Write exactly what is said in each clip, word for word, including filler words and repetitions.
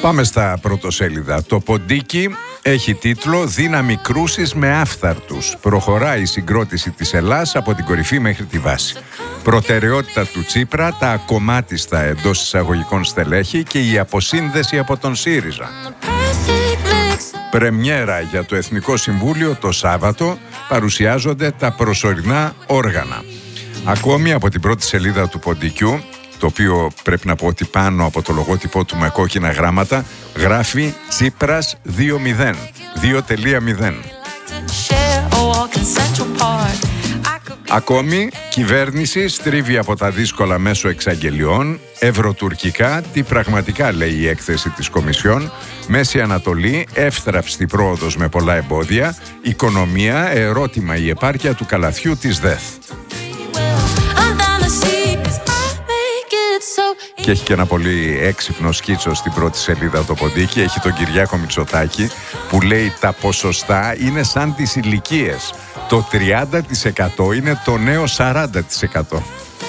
Πάμε στα πρωτοσέλιδα. Το ποντίκι έχει τίτλο «Δύναμη κρούσης με άφθαρτους». Προχωράει η συγκρότηση της Ελλάς από την κορυφή μέχρι τη βάση. Προτεραιότητα του Τσίπρα, τα ακομμάτιστα εντός εισαγωγικών στελέχη και η αποσύνδεση από τον ΣΥΡΙΖΑ. Πρεμιέρα για το Εθνικό Συμβούλιο το Σάββατο, παρουσιάζονται τα προσωρινά όργανα. Ακόμη από την πρώτη σελίδα του ποντικιού, το οποίο πρέπει να πω ότι πάνω από το λογότυπό του με κόκκινα γράμματα γράφει Τσίπρας δύο μηδέν. Ακόμη, κυβέρνηση στρίβει από τα δύσκολα μέσω εξαγγελιών. Ευρωτουρκικά, τι πραγματικά λέει η έκθεση της Κομισιόν. Μέση Ανατολή, εύθραυστη πρόοδος με πολλά εμπόδια. Οικονομία, ερώτημα η επάρκεια του καλαθιού της ΔΕΘ. Και έχει και ένα πολύ έξυπνο σκίτσο στην πρώτη σελίδα το ποντίκι. Έχει τον Κυριάκο Μητσοτάκη που λέει τα ποσοστά είναι σαν τις ηλικίες. Το τριάντα τοις εκατό είναι το νέο σαράντα τοις εκατό.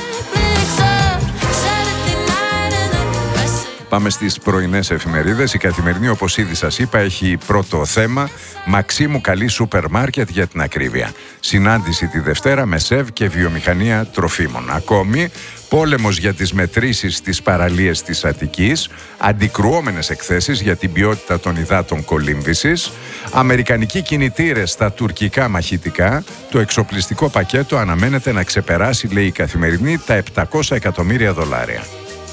Πάμε στις πρωινές εφημερίδες. Η Καθημερινή, όπως ήδη σας είπα, έχει πρώτο θέμα Μαξίμου καλή σούπερ μάρκετ για την ακρίβεια. Συνάντηση τη Δευτέρα με ΣΕΒ και βιομηχανία τροφίμων. Ακόμη, πόλεμος για τις μετρήσεις στις παραλίες της Αττικής, αντικρουόμενες εκθέσεις για την ποιότητα των υδάτων κολύμβησης, αμερικανικοί κινητήρες στα τουρκικά μαχητικά, το εξοπλιστικό πακέτο αναμένεται να ξεπεράσει, λέει η Καθημερινή, τα επτακόσια εκατομμύρια δολάρια.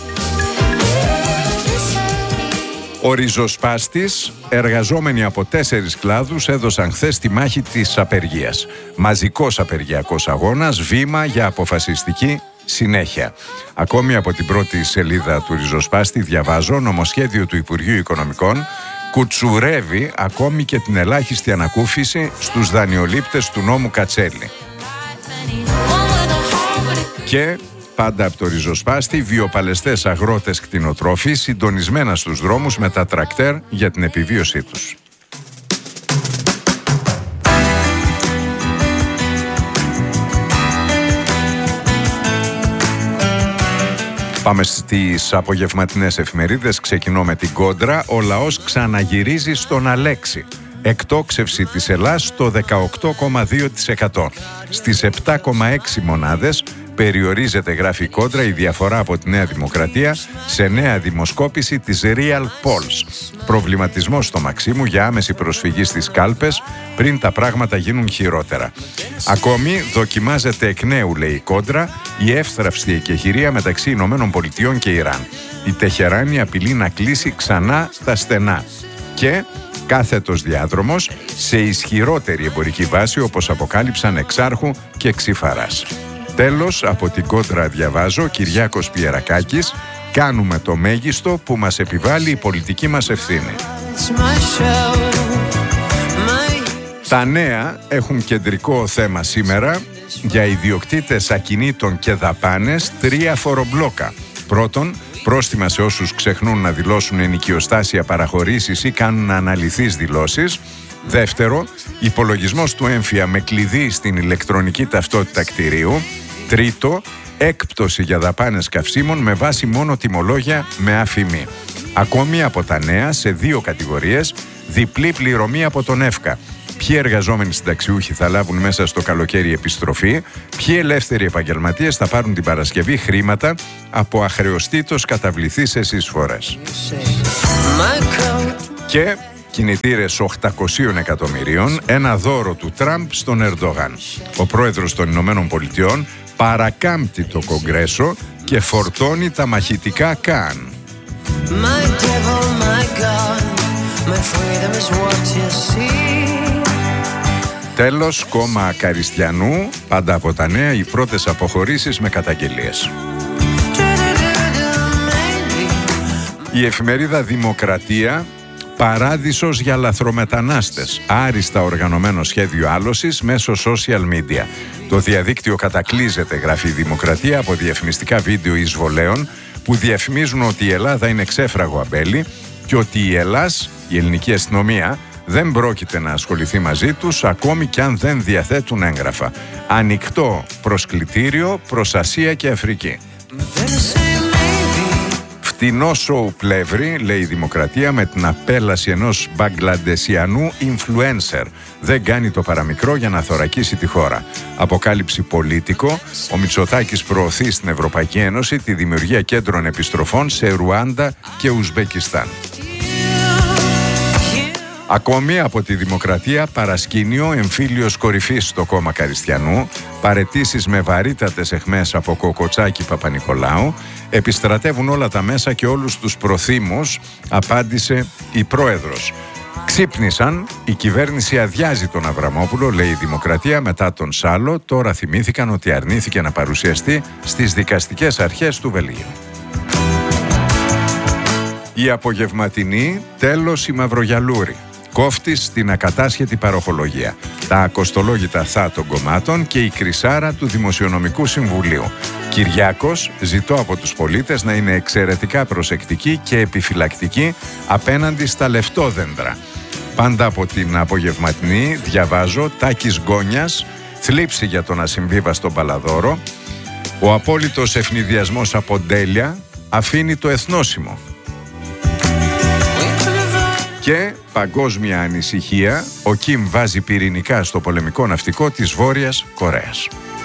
Ο ριζοσπάστης, εργαζόμενοι από τέσσερις κλάδους έδωσαν χθες τη μάχη της απεργίας. Μαζικός απεργιακός αγώνας, βήμα για αποφασιστική συνέχεια. Ακόμη από την πρώτη σελίδα του ριζοσπάστη διαβάζω νομοσχέδιο του Υπουργείου Οικονομικών κουτσουρεύει ακόμη και την ελάχιστη ανακούφιση στους δανειολήπτες του νόμου Κατσέλη. Και πάντα από το ριζοσπάστη, βιοπαλαιστές αγρότες κτηνοτρόφοι συντονισμένα στους δρόμους με τα τρακτέρ για την επιβίωσή τους. Πάμε στις απογευματινές εφημερίδες. Ξεκινώ με την Κόντρα. Ο λαός ξαναγυρίζει στον Αλέξη. Εκτόξευση της Ελλάς στο δεκαοκτώ κόμμα δύο τοις εκατό. Στις επτά κόμμα έξι μονάδες περιορίζεται, γράφει η Κόντρα, η διαφορά από τη Νέα Δημοκρατία σε νέα δημοσκόπηση της Real Polls. Προβληματισμός στο Μαξίμου για άμεση προσφυγή στις κάλπες πριν τα πράγματα γίνουν χειρότερα. Ακόμη δοκιμάζεται εκ νέου, λέει η Κόντρα, η εύθραυστη εκεχηρία μεταξύ Ηνωμένων Πολιτειών και Ιράν. Η Τεχεράνη απειλεί να κλείσει ξανά τα στενά. Και κάθετος διάδρομος σε ισχυρότερη εμπορική βάση, όπως αποκάλυψαν Εξάρχου και Ξυφαράς. Τέλος, από την Κόντρα διαβάζω, Κυριάκος Πιερακάκης, κάνουμε το μέγιστο που μας επιβάλλει η πολιτική μας ευθύνη. Τα νέα έχουν κεντρικό θέμα σήμερα για ιδιοκτήτες ακινήτων και δαπάνες, τρία φορομπλόκα. Πρώτον, πρόστιμα σε όσους ξεχνούν να δηλώσουν ενοικιοστάσια παραχωρήσεις ή κάνουν αναλυθείς δηλώσεις. Δεύτερο, υπολογισμός του έμφυα με κλειδί στην ηλεκτρονική ταυτότητα κτηρίου. Τρίτο, έκπτωση για δαπάνες καυσίμων με βάση μόνο τιμολόγια με αφημί. Ακόμη από τα νέα, σε δύο κατηγορίες, διπλή πληρωμή από τον ΕΦΚΑ. Ποιοι εργαζόμενοι συνταξιούχοι θα λάβουν μέσα στο καλοκαίρι επιστροφή, ποιοι ελεύθεροι επαγγελματίες θα πάρουν την Παρασκευή χρήματα από αχρεωστήτως καταβληθείς εισφορές. Και κινητήρες οκτακόσια εκατομμυρίων, ένα δώρο του Τραμπ στον Ερντογάν. Ο πρόεδρος των Ηνωμένων Πολιτειών παρακάμπτει το Κογκρέσο και φορτώνει τα μαχητικά Καν. Τέλος, κόμμα Καριστιανού, πάντα από τα νέα, οι πρώτες αποχωρήσεις με καταγγελίες. Η εφημερίδα Δημοκρατία, παράδεισος για λαθρομετανάστες, άριστα οργανωμένο σχέδιο άλωσης μέσω social media. Το διαδίκτυο κατακλείζεται, γράφει η Δημοκρατία, από διαφημιστικά βίντεο εισβολέων που διαφημίζουν ότι η Ελλάδα είναι ξέφραγο αμπέλι και ότι η Ελλάς, η ελληνική αστυνομία, δεν πρόκειται να ασχοληθεί μαζί τους ακόμη κι αν δεν διαθέτουν έγγραφα. Ανοιχτό προσκλητήριο προς Ασία και Αφρική. Φτηνό σοου πλεύρη, λέει η Δημοκρατία, με την απέλαση ενός Μπαγκλαντεσιανού influencer. Δεν κάνει το παραμικρό για να θωρακίσει τη χώρα. Αποκάλυψη Πολίτικο. Ο Μητσοτάκης προωθεί στην Ευρωπαϊκή Ένωση τη δημιουργία κέντρων επιστροφών σε Ρουάντα και Ουσμπεκιστάν. Ακόμη από τη Δημοκρατία, παρασκήνιο, εμφύλιος κορυφής στο κόμμα Καριστιανού, παραιτήσεις με βαρύτατες αιχμές από Κοκοτσάκη Παπα-Νικολάου, επιστρατεύουν όλα τα μέσα και όλους τους προθήμους, απάντησε η πρόεδρος. Ξύπνησαν, η κυβέρνηση αδειάζει τον Αβραμόπουλο, λέει η Δημοκρατία, μετά τον Σάλο, τώρα θυμήθηκαν ότι αρνήθηκε να παρουσιαστεί στις δικαστικές αρχές του Βελγίου. Η απογευματινή, τέλος η Μαυρογιαλούρη. Κόφτης στην ακατάσχετη παροχολογία. Τα ακοστολόγητα θα των κομμάτων και η κρυσάρα του Δημοσιονομικού Συμβουλίου. Κυριάκος, ζητώ από τους πολίτες να είναι εξαιρετικά προσεκτικοί και επιφυλακτικοί απέναντι στα λεφτόδεντρα. Πάντα από την απογευματινή διαβάζω Τάκης Γκόνιας, θλίψη για τον ασυμβίβαστο Παλαδόρο. Ο απόλυτος ευνηδιασμός από Ντέλια αφήνει το εθνόσημο. Και παγκόσμια ανησυχία, ο Κιμ βάζει πυρηνικά στο πολεμικό ναυτικό της Βόρειας Κορέας.